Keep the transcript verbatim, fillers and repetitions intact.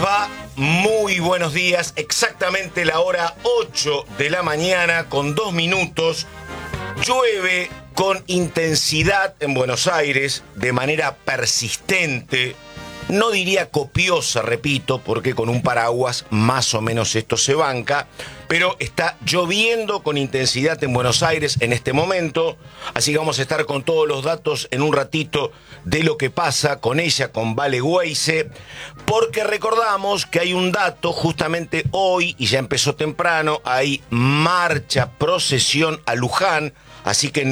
va? Muy buenos días. Exactamente la hora ocho de la mañana con dos minutos. Llueve con intensidad en Buenos Aires de manera persistente. No diría copiosa, repito, porque con un paraguas más o menos esto se banca, pero está lloviendo con intensidad en Buenos Aires en este momento, así que vamos a estar con todos los datos en un ratito de lo que pasa con ella, con Vale Güeyse, porque recordamos que hay un dato justamente hoy, y ya empezó temprano, hay marcha, procesión a Luján, así que